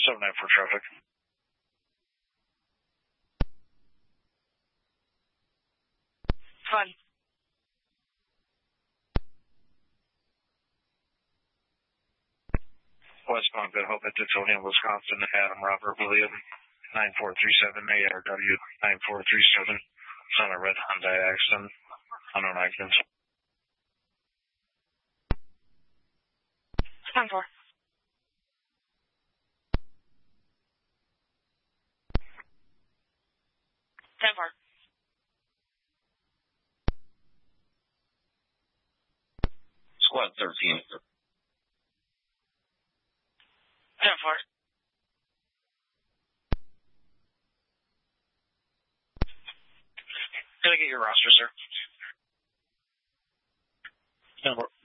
794 traffic. Fun. Westbound Good Hope at Titonium, Wisconsin, Adam Robert William, 9437 ARW, 9437. It's on a red Hyundai Accent, unknown occupants. 10-4. 10-4. Squad 13. 10-4. Can I get your roster, sir? 10-4.